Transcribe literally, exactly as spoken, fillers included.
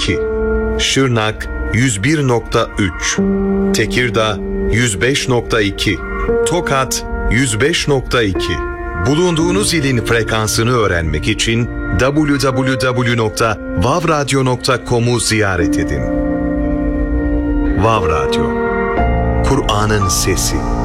iki, Şırnak yüz bir nokta üç, Tekirdağ yüz beş nokta iki, Tokat yüz beş nokta iki. Bulunduğunuz ilin frekansını öğrenmek için double-u double-u double-u nokta vav radyo nokta com'u ziyaret edin. Vav Radyo, Kur'an'ın sesi.